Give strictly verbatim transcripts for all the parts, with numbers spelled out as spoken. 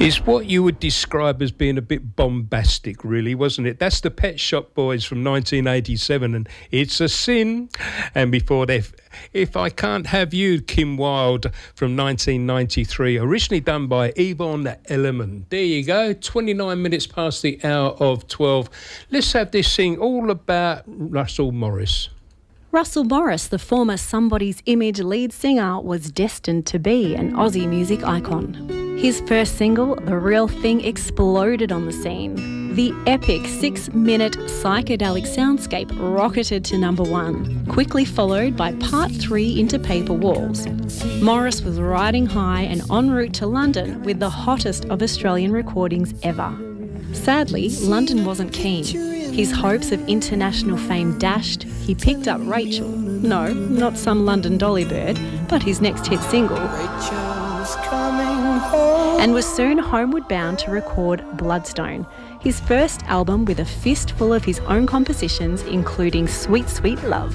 Is what you would describe as being a bit bombastic, really, wasn't it? That's the Pet Shop Boys from nineteen eighty-seven, and It's a Sin. And before that, If I Can't Have You, Kim Wilde from nineteen ninety-three, originally done by Yvonne Elliman. There you go, twenty-nine minutes past the hour of twelve. Let's have this thing all about Russell Morris. Russell Morris, the former Somebody's Image lead singer, was destined to be an Aussie music icon. His first single, The Real Thing, exploded on the scene. The epic six-minute psychedelic soundscape rocketed to number one, quickly followed by part three into Paper Walls. Morris was riding high and en route to London with the hottest of Australian recordings ever. Sadly, London wasn't keen. His hopes of international fame dashed. He picked up Rachel. No, not some London dolly bird, but his next hit single. And was soon homeward bound to record Bloodstone, his first album with a fistful of his own compositions, including Sweet Sweet Love.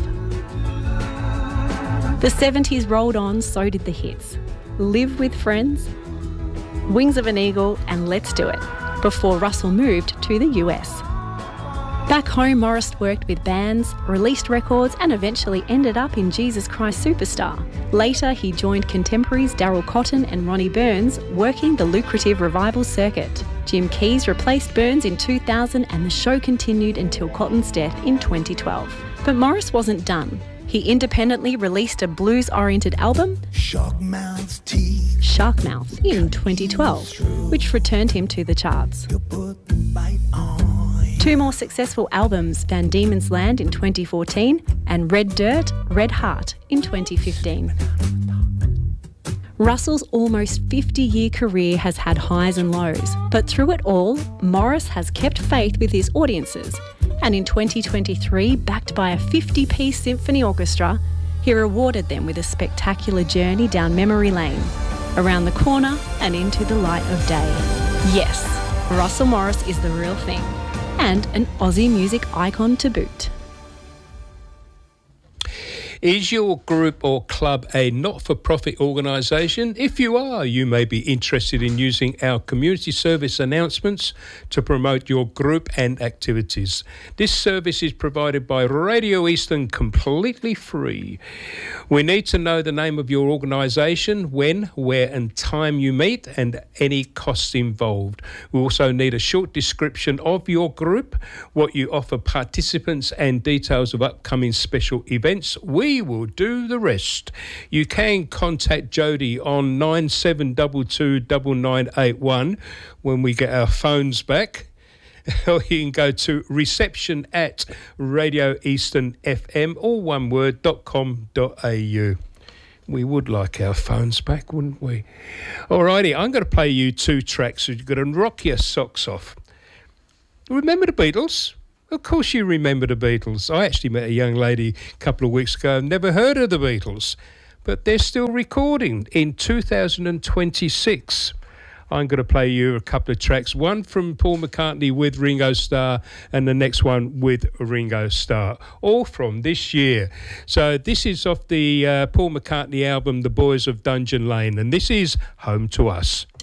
The seventies rolled on, so did the hits. Live with Friends, Wings of an Eagle and Let's Do It, before Russell moved to the U S. Back home, Morris worked with bands, released records and eventually ended up in Jesus Christ Superstar. Later, he joined contemporaries Daryl Cotton and Ronnie Burns, working the lucrative revival circuit. Jim Keys replaced Burns in two thousand and the show continued until Cotton's death in twenty twelve. But Morris wasn't done. He independently released a blues-oriented album, Sharkmouth Teeth, Sharkmouth, in twenty twelve, which returned him to the charts. Two more successful albums, Van Diemen's Land in twenty fourteen and Red Dirt, Red Heart in twenty fifteen. Russell's almost fifty-year career has had highs and lows, but through it all, Morris has kept faith with his audiences. And in twenty twenty-three, backed by a fifty-piece symphony orchestra, he rewarded them with a spectacular journey down memory lane, around the corner and into the light of day. Yes, Russell Morris is the real thing, and an Aussie music icon to boot. Is your group or club a not-for-profit organisation? If you are, you may be interested in using our community service announcements to promote your group and activities. This service is provided by Radio Eastern completely free. We need to know the name of your organisation, when, where and time you meet and any costs involved. We also need a short description of your group, what you offer participants and details of upcoming special events. We We will do the rest. You can contact Jodie on nine seven two two nine nine eight one when we get our phones back. Or you can go to reception at Radio Eastern F M, all one word, dot com dot a u. We would like our phones back, wouldn't we? Alrighty, I'm going to play you two tracks so you're going to rock your socks off. Remember the Beatles? Of course you remember the Beatles. I actually met a young lady a couple of weeks ago, never heard of the Beatles, but they're still recording in two thousand twenty-six. I'm going to play you a couple of tracks, one from Paul McCartney with Ringo Starr and the next one with Ringo Starr, all from this year. So this is off the uh, Paul McCartney album, The Boys of Dungeon Lane, and this is Home to Us.